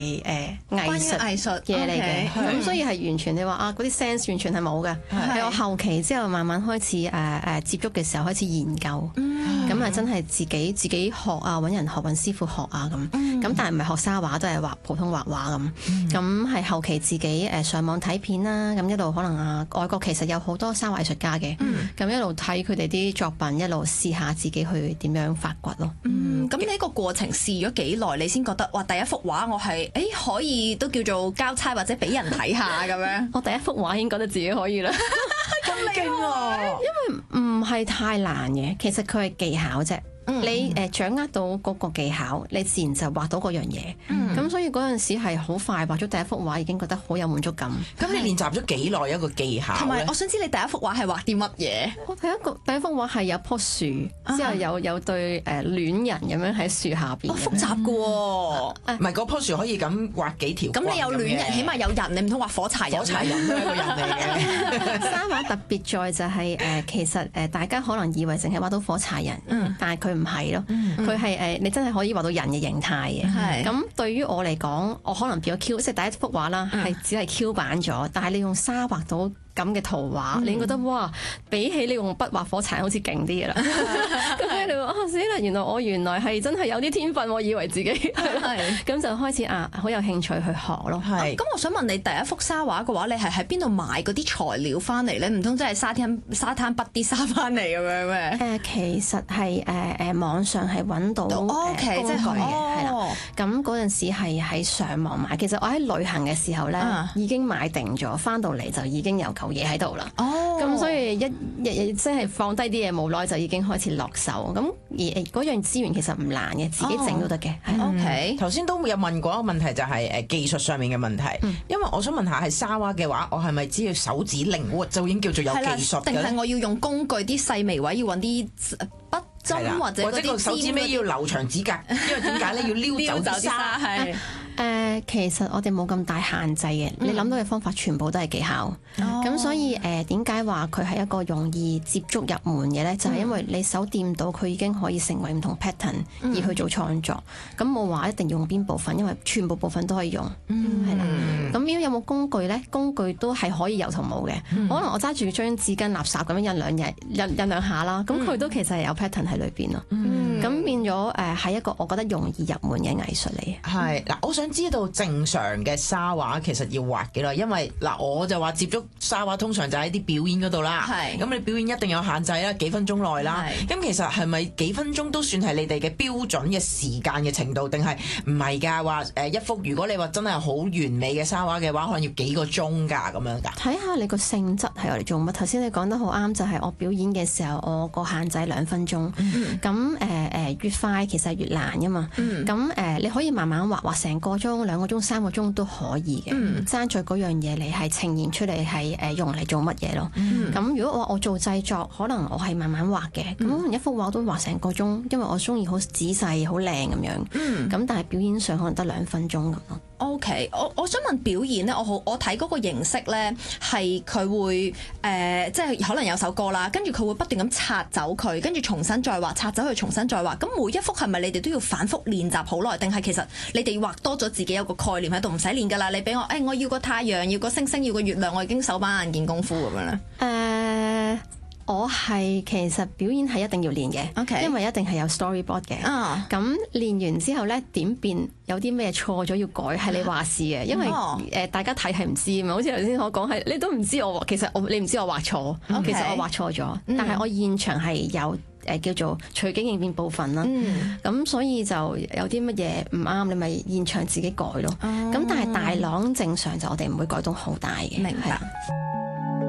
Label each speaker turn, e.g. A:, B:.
A: 藝術嘢嚟嘅，咁所以係完全你話啊嗰啲 sense 完全係冇嘅，係我後期之後慢慢開始接觸嘅時候開始研究，咁啊真係自己學啊，揾人學揾師傅學啊咁但係唔係學沙畫，都係畫普通畫畫咁係後期自己上網睇片啦，咁一路可能外國其實有好多沙畫藝術家嘅，咁一路睇佢哋啲作品，一路試下自己去點樣發掘咯。
B: 咁呢個過程試咗幾耐，你先覺得哇第一幅畫我係可以都叫做交差或者俾人睇下咁樣？
A: 我第一幅畫已經覺得自己可以啦，
B: 咁厲害，
A: 因為唔係太難嘅，其實佢係技巧啫。你掌握到嗰個技巧，你自然就畫到嗰樣嘢。咁所以嗰陣時係好快畫咗第一幅畫，已經覺得好有滿足感。
C: 咁你練習咗幾耐一個技巧？
B: 同埋我想知你第一幅畫係畫啲乜嘢？
A: 我第一幅畫係有棵樹，之後有對戀人咁樣喺樹下邊。
B: 複雜㗎喎，
C: 唔係嗰棵樹可以咁畫幾條。
B: 咁你有戀人，起碼有人，你唔通畫火柴人？
C: 火柴人都係一個人嚟嘅。
A: 沙畫特別在就係其實大家可能以為淨係畫到火柴人，但係佢唔係咯，佢係你真係可以畫到人嘅形態嘅。咁對於我嚟講，我可能變咗 Q， 即係第一幅畫啦，係只係 Q 版咗，但係你用沙畫到咁嘅圖畫，你覺得哇，比起你用筆畫火柴好似勁啲嘅啦。咁你話死啦，原來係真係有啲天分，我以為自己咁就開始好有興趣去學咯。
B: 咁我想問你第一幅沙畫嘅話，你係喺邊度買嗰啲材料翻嚟咧？唔通真係沙灘筆啲沙翻嚟咁樣咩？
A: 其實係網上係揾到工具嘅，係啦。咁嗰陣時係喺上網買。其實我喺旅行嘅時候咧已經買定咗，翻到嚟就已經有嚿嘢喺度啦。咁所以一日即係放低啲嘢，冇耐就已經開始落手。咁而嗰樣資源其實唔難嘅，自己整都得嘅。
B: OK，
C: 頭先都有問過一個問題，就係技術上面嘅問題。因為我想問下，係沙畫嘅話，我係咪只要手指靈活就已經叫做有技術嘅？
B: 定係我要用工具啲細微位要揾啲筆針或者
C: 個手指尾要留長指甲，因為點解咧？要撩走啲沙。
A: 其實我哋冇咁大限制嘅，你諗到嘅方法全部都係技巧。咁所以點解話佢係一個容易接觸入門嘅咧？就係因為你手掂到佢已經可以成為唔同 pattern 而去做創作。咁冇話一定用邊部分，因為全部部分都可以用。係啦。咁如果有冇工具咧？工具都係可以有同冇嘅。可能我揸住張紙巾垃圾咁樣印兩下啦，咁佢都其實係有 pattern 喺裏邊咯。咁變咗係一個我覺得容易入門嘅藝術嚟。
C: 係嗱，我想知道正常嘅沙畫其實要畫幾耐？因為嗱，我就話接觸沙畫通常就喺啲表演嗰度啦。咁你表演一定有限制啦，幾分鐘內啦。咁其實係咪幾分鐘都算係你哋嘅標準嘅時間嘅程度？定係唔係㗎？話一幅如果你話真係好完美嘅沙畫嘅話，可能要幾個鐘㗎咁樣㗎？睇
A: 下你個性質係我哋做乜。頭先你講得好啱，就係我表演嘅時候，我個限制2分鐘。咁越快其實越難㗎嘛。咁你可以慢慢畫成個鐘、2個鐘、3個鐘都可以嘅。爭在嗰樣嘢你係呈現出嚟係用嚟做乜嘢咯？咁如果我做製作，可能我係慢慢畫嘅。咁可能一幅畫都畫成個鐘，因為我中意好仔細、好靚咁樣。咁但係表演上可能得2分鐘咁咯。
B: OK， 我想問表演咧，我睇嗰個形式咧係佢會即係可能有首歌啦，跟住佢會不斷咁拆走佢，跟住重新再畫，拆走佢重新再畫。咁每一幅係咪你哋都要反覆練習好耐？定係其實你哋畫多咗自己有個概念喺度，唔使練㗎啦？你俾我我要個太陽，要個星星，要個月亮，我已經手板眼見功夫咁樣咧。
A: 我係其實表演係一定要練嘅，因為一定係有 storyboard 嘅。咁練完之後咧，點變有啲咩錯咗要改，係你話事嘅。因為大家睇係唔知嘛，好似頭先我講係你都唔知我其實你唔知我畫錯，其實我畫錯咗，但係我現場係有叫做隨機應變部分啦。咁所以就有啲乜嘢唔啱，你咪現場自己改咯。咁但係大朗正常就我哋唔會改動好大嘅。
B: 明白。